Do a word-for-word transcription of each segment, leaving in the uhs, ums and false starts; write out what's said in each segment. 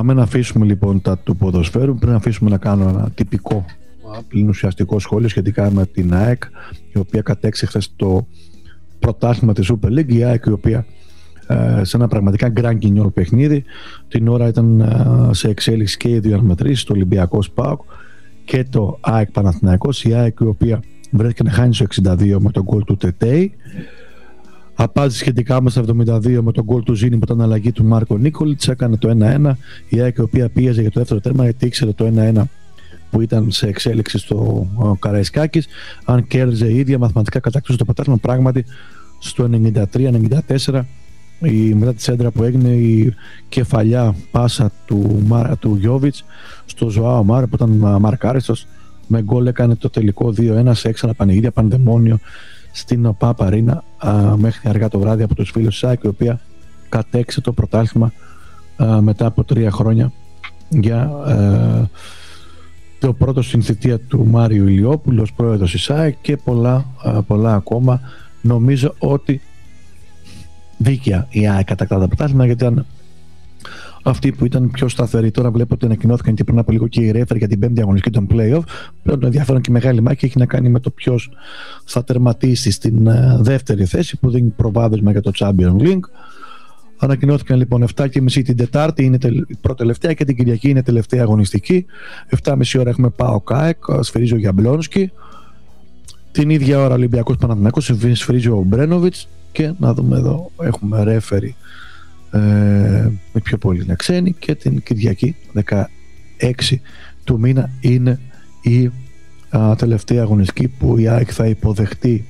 Αν αφήσουμε λοιπόν τα του ποδοσφαίρου, πρέπει να αφήσουμε να κάνω ένα τυπικό πλην ουσιαστικό σχόλιο σχετικά με την ΑΕΚ, η οποία κατέξε χθες το πρωτάθλημα της Super League. Η ΑΕΚ, η οποία ε, σε ένα πραγματικά grand guignol παιχνίδι, την ώρα ήταν ε, σε εξέλιξη και οι δύο αναμετρήσεις, το Ολυμπιακός ΠΑΟΚ και το ΑΕΚ Παναθηναϊκός. Η ΑΕΚ, η οποία βρέθηκε να χάνει στο εξήντα δύο με τον γκολ του Τετέι, απάντησε σχετικά μέσα στα εβδομήντα δύο με τον γκολ του Ζήνη, με την αλλαγή του Μάρκο Νίκολιτς, έκανε το ένα ένα. Η ΑΕΚ, η οποία πίεζε για το δεύτερο τέρμα, γιατί ήξερε το ένα ένα που ήταν σε εξέλιξη στο Καραϊσκάκης. Αν κέρδιζε η ίδια, μαθηματικά κατάκτησε το πρωτάθλημα. Πράγματι στο ενενήντα τρία ενενήντα τέσσερα, η, μετά τη σέντρα που έγινε, η κεφαλιά πάσα του, του Γιόβιτς στο Ζωάο Μάρ, που ήταν μαρκάριστος, με γκολ έκανε το τελικό δύο ένα σε έξανα πανηγύρια πανδαιμόνιο στην ΟΠΑΠ Αρίνα μέχρι αργά το βράδυ από τους φίλους της ΑΕΚ, η οποία κατέξε το πρωτάθλημα α, μετά από τρία χρόνια για α, το πρώτο στην θητεία του Μάριου Ηλιόπουλου ως πρόεδρος της ΑΕΚ και πολλά, α, πολλά ακόμα. Νομίζω ότι δίκαια η ΑΕΚ κατακτά το πρωτάθλημα, γιατί ήταν αυτή που ήταν πιο σταθερή. Τώρα βλέπω ότι ανακοινώθηκαν και πριν από λίγο και οι ρέφερ για την πέμπτη αγωνιστική των play-off. Πλέον το ενδιαφέρον και η μεγάλη μάχη έχει να κάνει με το ποιος θα τερματίσει στην uh, δεύτερη θέση, που δίνει προβάδισμα για το Champions League. Ανακοινώθηκαν λοιπόν επτά και μισή την Τετάρτη, είναι η πρώτη τελευταία, και την Κυριακή είναι τελευταία αγωνιστική. επτά και μισή ώρα έχουμε ΠΑΟΚ ΑΕΚ, σφυρίζει ο Γιαμπλόνσκι. Την ίδια ώρα Ολυμπιακός Παναθηναϊκός, σφυρίζει ο Μπρένοβιτς. Και να δούμε εδώ, έχουμε ρέφερι ε, με πιο πολύ είναι ξένοι, και την Κυριακή δεκαέξι του μήνα είναι η α, τελευταία αγωνιστική, που η ΑΕΚ θα υποδεχτεί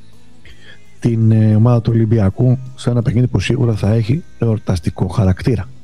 την ε, ομάδα του Ολυμπιακού σε ένα παιχνίδι που σίγουρα θα έχει εορταστικό χαρακτήρα.